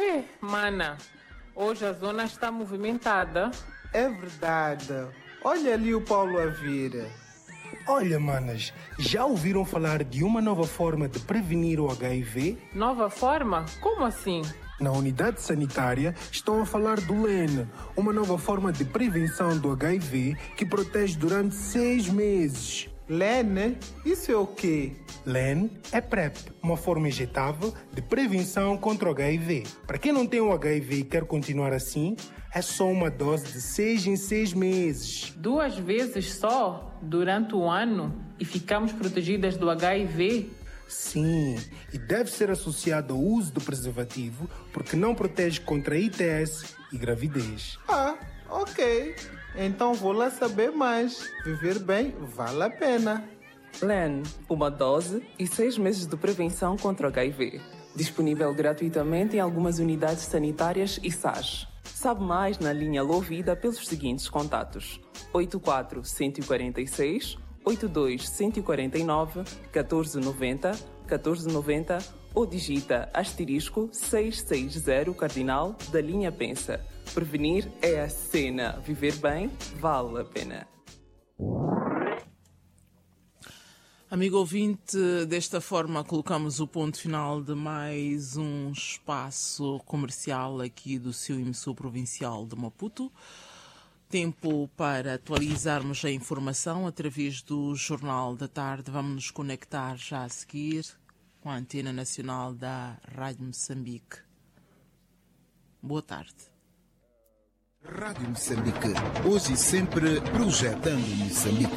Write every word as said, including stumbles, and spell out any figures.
É, mana, hoje a zona está movimentada. É verdade. Olha ali o Paulo a vir. Olha, manas, já ouviram falar de uma nova forma de prevenir o H I V? Nova forma? Como assim? Na unidade sanitária estão a falar do L E N, uma nova forma de prevenção do H I V que protege durante seis meses. L E N? Isso é o quê? L E N é PrEP, uma forma injetável de prevenção contra o H I V. Para quem não tem o H I V e quer continuar assim, é só uma dose de seis em seis meses. Duas vezes só, durante o ano, e ficamos protegidas do H I V? Sim, e deve ser associado ao uso do preservativo, porque não protege contra I T S e gravidez. Ah, ok. Então vou lá saber mais. Viver bem vale a pena. L E N, uma dose e seis meses de prevenção contra o H I V. Disponível gratuitamente em algumas unidades sanitárias e S A S. Sabe mais na linha Louvida pelos seguintes contatos: oito quatro um quatro seis, oito dois um quatro nove, um quatro nove zero, um quatro nove zero ou digita asterisco seiscentos e sessenta cardinal da linha Pensa. Prevenir é a cena. Viver bem vale a pena. Amigo ouvinte, desta forma colocamos o ponto final de mais um espaço comercial aqui do seu emissor provincial de Maputo. Tempo para atualizarmos a informação através do Jornal da Tarde. Vamos nos conectar já a seguir com a antena nacional da Rádio Moçambique. Boa tarde. Rádio Moçambique, hoje e sempre projetando Moçambique.